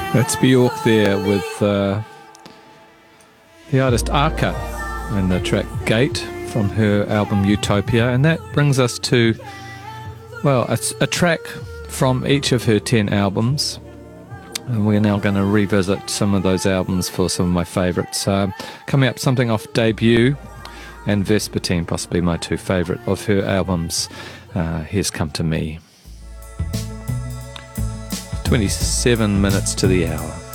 That's Bjork there with the artist Arca and the track Gate from her album Utopia. And that brings us to, well, a track from each of her 10 albums. And we're now going to revisit some of those albums for some of my favourites. Coming up, something off Debut and Vespertine, possibly my two favourite of her albums. Here's Come to Me. 27 minutes to the hour.